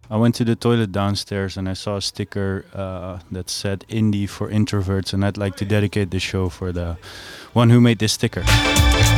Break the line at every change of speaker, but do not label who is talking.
I went to the toilet downstairs and I saw a sticker that said "Indie for Introverts," and I'd like to dedicate the show for the one who made this sticker.